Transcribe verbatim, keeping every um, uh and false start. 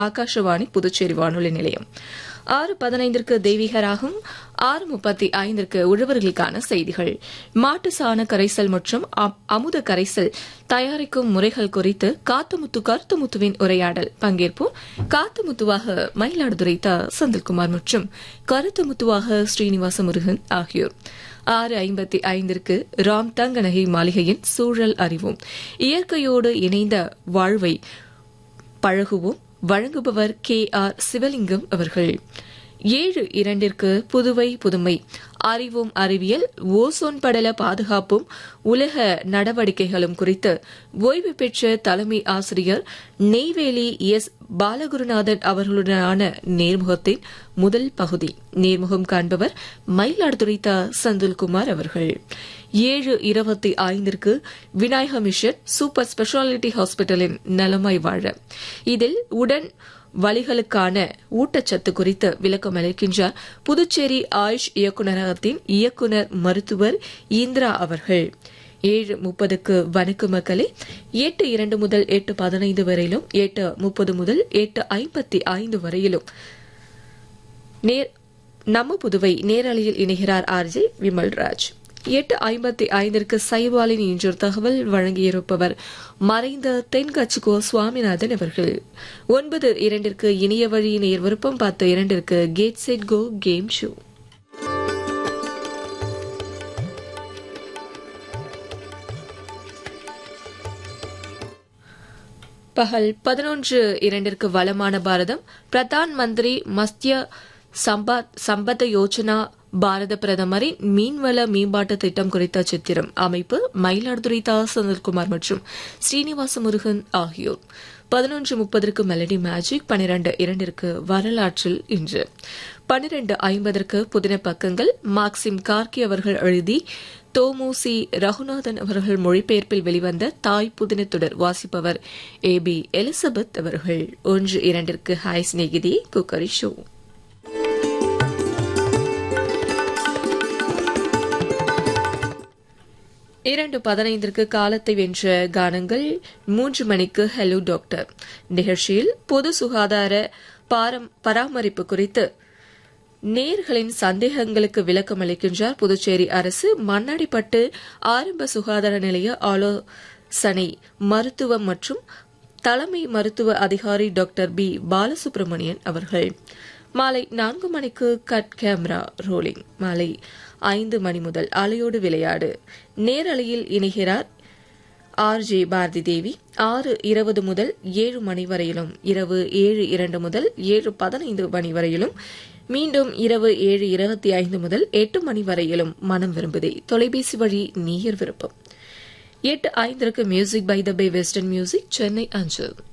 ஆகாஷவாணி புதுச்சேரி வானொலி நிலையம். ஆறு பதினைந்திற்கு தெய்வீகராகும், ஆறு முப்பத்தி ஐந்திற்கு உழவர்களுக்கான செய்திகள். மாட்டு சாண கரைசல் மற்றும் அமுத கரைசல் தயாரிக்கும் முறைகள் குறித்து காத்தமுத்து கருத்துமுத்துவின் உரையாடல். பங்கேற்போம் காத்தமுத்துவாக மயிலாடுதுறை த. செந்தில்குமார் மற்றும் கருத்துமுத்துவாக ஸ்ரீனிவாச முருகன் ஆகியோர். ஆறு ஐம்பத்தி ஐந்திற்கு ராம் தங்கநகை மாளிகையின் சூழல் அறிவோம். இயற்கையோடு இணைந்த வாழ்வை பழகுவோம். வழங்குபவர் கே ஆர் சிவலிங்கம் அவர்கள். ஏழு இரண்டிற்கு புதுவை புதுமை அறிவோம் அறிவியல், ஓசோன் படல பாதுகாப்பும் உலக நடவடிக்கைகளும் குறித்து ஓய்வு பெற்ற தலைமை ஆசிரியர் நெய்வேலி எஸ் பாலகுருநாதன் அவர்களுடனான நேர்முகத்தின் முதல் பகுதி. நேர்முகம் காண்பவர் மயிலாடுதுறை த. செந்தில்குமார் அவர்கள். ஏழு இருபத்தி ஐந்திற்கு விநாயக மிஷன் சூப்பர் ஸ்பெஷாலிட்டி ஹாஸ்பிட்டலின் நலமாய் வாழ, இதில் உடன் வலிகளுக்கான ஊட்டச்சத்து குறித்து விளக்கம் அளிக்கின்றார் புதுச்சேரி ஆயுஷ் இயக்குநரகத்தின் இயக்குநர் மருத்துவர் இந்திரா அவர்கள். ஏழு முப்பதுக்கு வணக்கு மக்களே. எட்டு இரண்டு முதல் எட்டு பதினைந்து வரையிலும், எட்டு முப்பது முதல் எட்டு ஐம்பத்தி ஐந்து வரையிலும் நம்ம புதுவை நேரலையில் இணைகிறார் ஆர் ஜே விமல்ராஜ். எட்டு ஐம்பத்தி ஐந்திற்கு சைவாலின் இன்றொரு தகவல் வழங்கியிருப்பவர் மறைந்த தென்கட்சிகோ சுவாமிநாதன் அவர்கள். ஒன்பது இரண்டிற்கு இணைய வழி நேர் விருப்பம். பத்து இரண்டிற்கு gate set go game show. பகல் பதினொன்று இரண்டிற்கு வளமான பாரதம். பிரதான் மந்திரி மத்ஸ்ய சம்பத யோஜனா பாரத பிரதமரின் மீன்வள மேம்பாட்டு திட்டம் குறித்த சித்திரம். அமைப்பு மயிலாடுதுறை த. செந்தில்குமார் மற்றும் ஸ்ரீனிவாச முருகன் ஆகியோர். பதினொன்று முப்பதற்கு மெலடி மேஜிக். பனிரண்டு இரண்டிற்கு வரலாற்றில் இன்று. பனிரண்டு ஐம்பதற்கு புதின பக்கங்கள். மார்க்சிம் கார்கி அவர்கள் எழுதி தோமுசி ரகுநாதன் அவர்கள் மொழிபெயர்ப்பில் வெளிவந்த தாய் புதின தொடர். வாசிப்பவர் ஏ பி எலிசபெத் அவர்கள். ஒன்று இரண்டிற்கு ஹாய் ஸ்நேகிதி குக்கரி ஷோ. இரண்டு பதினைந்திற்கு காலத்தை வென்ற கானங்கள். மூன்று மணிக்கு ஹலோ டாக்டர் நிகழ்ச்சியில் பொது சுகாதார பராமரிப்பு குறித்து நேயர்களின் சந்தேகங்களுக்கு விளக்கம் அளிக்கின்றார் புதுச்சேரி அரசு மண்ணாடிப்பட்டு ஆரம்ப சுகாதார நிலைய ஆலோசனை மருத்துவம் மற்றும் தலைமை மருத்துவ அதிகாரி டாக்டர் பி பாலசுப்ரமணியன் அவர்கள். மாலை நான்கு மணிக்கு கட் கேமரா ரோலிங். மாலை ஐந்து மணி முதல் அலையோடு விளையாடு நேரலையில் இணைகிறார் ஆர் ஜே பாரதி தேவி. ஆறு இருபது முதல் ஏழு மணி வரையிலும், இரவு ஏழு இரண்டு முதல் ஏழு பதினைந்து மணி வரையிலும், மீண்டும் இரவு ஏழு இருபத்தி ஐந்து முதல் எட்டு மணி வரையிலும் மனம் விரும்புதே தொலைபேசி வழி நேயர் விருப்பம். எட்டு ஐந்திற்கு music by the pay western music Chennai அஞ்சல்.